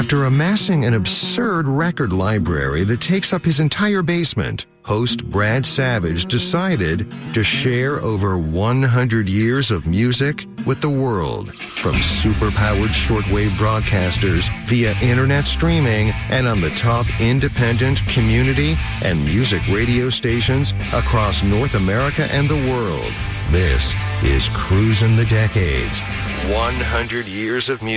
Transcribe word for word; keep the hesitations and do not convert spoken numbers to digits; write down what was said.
After amassing an absurd record library that takes up his entire basement, host Brad Savage decided to share over one hundred years of music with the world, from super-powered shortwave broadcasters via internet streaming and on the top independent, community, and music radio stations across North America and the world. This is Cruisin' the Decades. one hundred years of music.